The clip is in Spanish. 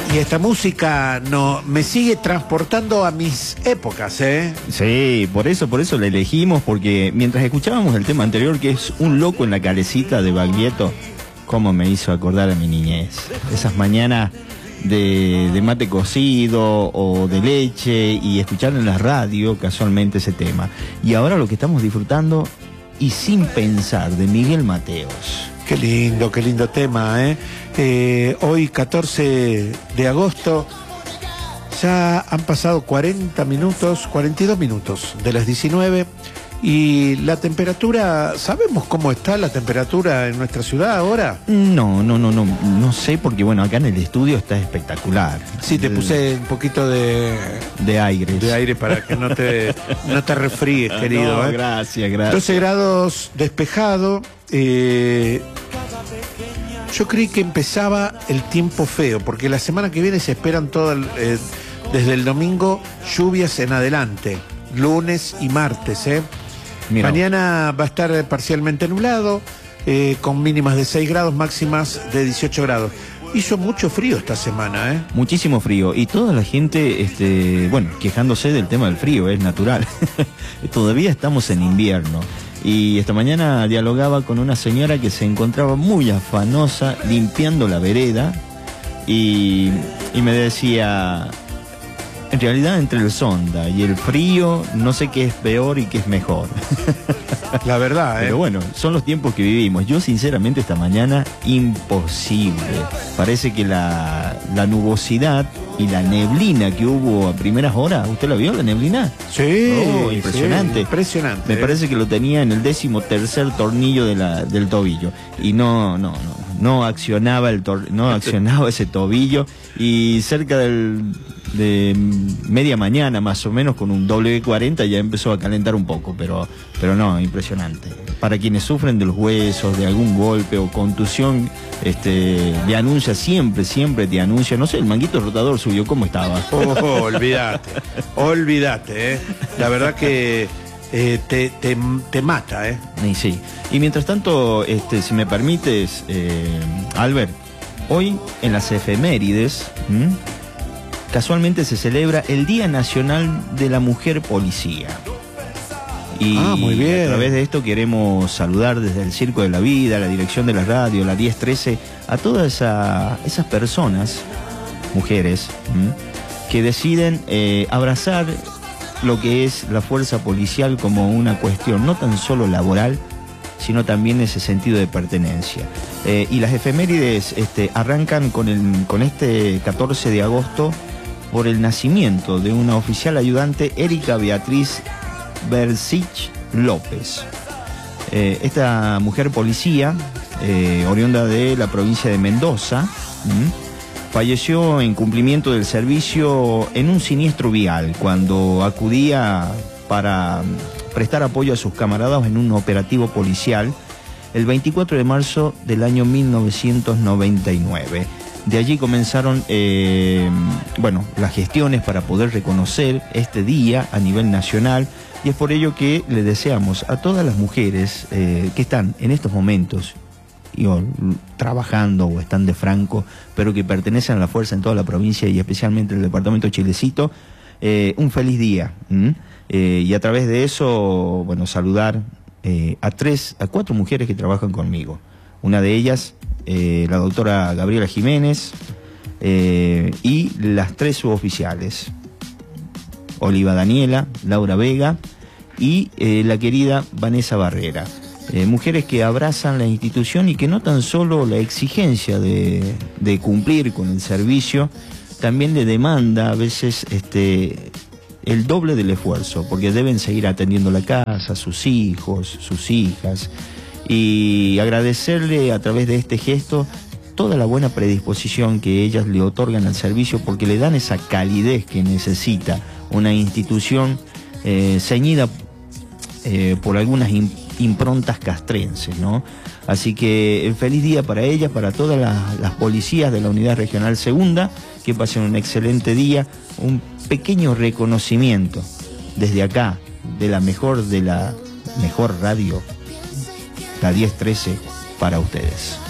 Y esta música me sigue transportando a mis épocas, ¿eh? Sí, por eso la elegimos, porque mientras escuchábamos el tema anterior, que es Un loco en la calecita de Baglietto, cómo me hizo acordar a mi niñez. Esas mañanas de mate cocido o de leche y escuchar en la radio casualmente ese tema. Y ahora lo que estamos disfrutando, Y sin pensar, de Miguel Mateos. Qué lindo tema, ¿eh? Hoy 14 de agosto, ya han pasado 42 minutos de las 19 y la temperatura, ¿sabemos cómo está la temperatura en nuestra ciudad ahora? No sé, porque bueno, acá en el estudio está espectacular. Sí, te puse un poquito de aire para que no te resfríes, querido. No, gracias. 12 grados despejado. Yo creí que empezaba el tiempo feo, porque la semana que viene se esperan desde el domingo lluvias en adelante, lunes y martes. Mira. Mañana va a estar parcialmente nublado, con mínimas de 6 grados, máximas de 18 grados. Hizo mucho frío esta semana, ¿eh? Muchísimo frío. Y toda la gente, quejándose del tema del frío, es natural. Todavía estamos en invierno. Y esta mañana dialogaba con una señora que se encontraba muy afanosa limpiando la vereda y me decía, en realidad entre el sonda y el frío no sé qué es peor y qué es mejor. La verdad, Pero bueno, son los tiempos que vivimos. Yo sinceramente esta mañana imposible. Parece que la nubosidad y la neblina que hubo a primeras horas, ¿usted la vio, la neblina? Sí, impresionante. Sí, impresionante. Me parece que lo tenía en el 13º tornillo del tobillo y no accionaba ese tobillo, y cerca de media mañana más o menos, con un W40 ya empezó a calentar un poco, pero no, impresionante. Para quienes sufren de los huesos, de algún golpe o contusión, le anuncia siempre te anuncia, no sé, el manguito rotador suyo, ¿cómo estaba? Olvídate, la verdad que te mata, Y sí. Y mientras tanto, si me permites, Albert, hoy en las efemérides, casualmente se celebra el Día Nacional de la Mujer Policía. Y muy bien. A través de esto queremos saludar desde el Circo de la Vida, la dirección de la radio, la 1013, a todas esas personas, mujeres, que deciden abrazar lo que es la fuerza policial como una cuestión no tan solo laboral, sino también ese sentido de pertenencia. Y las efemérides arrancan con este 14 de agosto por el nacimiento de una oficial ayudante, Erika Beatriz Bersich López. Esta mujer policía, oriunda de la provincia de Mendoza, falleció en cumplimiento del servicio en un siniestro vial cuando acudía para prestar apoyo a sus camaradas en un operativo policial el 24 de marzo del año 1999. De allí comenzaron las gestiones para poder reconocer este día a nivel nacional, y es por ello que le deseamos a todas las mujeres que están en estos momentos trabajando o están de franco, pero que pertenecen a la fuerza en toda la provincia y especialmente el departamento de Chilecito, un feliz día. Y a través de eso, saludar a 4 mujeres que trabajan conmigo. Una de ellas, la doctora Gabriela Jiménez, y las 3 suboficiales, Oliva Daniela, Laura Vega y la querida Vanessa Barrera. Mujeres que abrazan la institución y que no tan solo la exigencia de cumplir con el servicio, también le demanda a veces el doble del esfuerzo, porque deben seguir atendiendo la casa, sus hijos, sus hijas, y agradecerle a través de este gesto toda la buena predisposición que ellas le otorgan al servicio, porque le dan esa calidez que necesita una institución ceñida por algunas improntas castrenses, ¿no? Así que feliz día para ellas, para todas las policías de la Unidad Regional Segunda, que pasen un excelente día, un pequeño reconocimiento desde acá, de la mejor radio, la 1013, para ustedes.